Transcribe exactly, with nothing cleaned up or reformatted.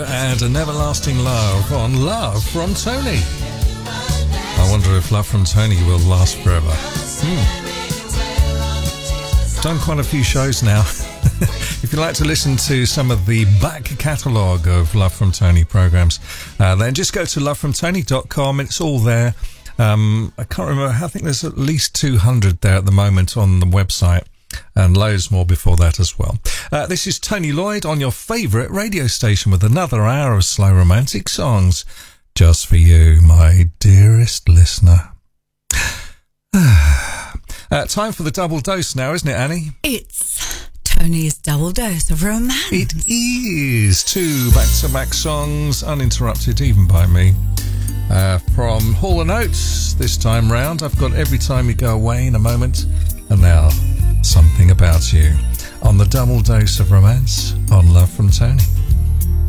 And an everlasting love on Love from Tony. I wonder if Love from Tony will last forever. Hmm. Done quite a few shows now. If you'd like to listen to some of the back catalogue of Love from Tony programmes, uh, then just go to love from tony dot com. It's all there. Um, I can't remember. I think there's at least two hundred there at the moment on the website, and loads more before that as well. Uh, this is Tony Lloyd on your favourite radio station with another hour of slow romantic songs just for you, my dearest listener. uh, time for the double dose now, isn't it, Annie? It's Tony's double dose of romance. It is. Two back-to-back songs, uninterrupted even by me. Uh, from Hall and Oates this time round. I've got Every Time You Go Away in a moment. And now, Something About You on the double dose of romance on Love from Tony.